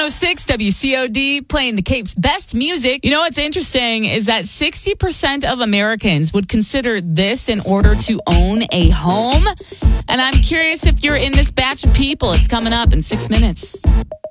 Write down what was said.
106 WCOD playing the Cape's best music. You know what's interesting is that 60% of Americans would consider this in order to own a home. And I'm curious if you're in this batch of people. It's coming up in 6 minutes.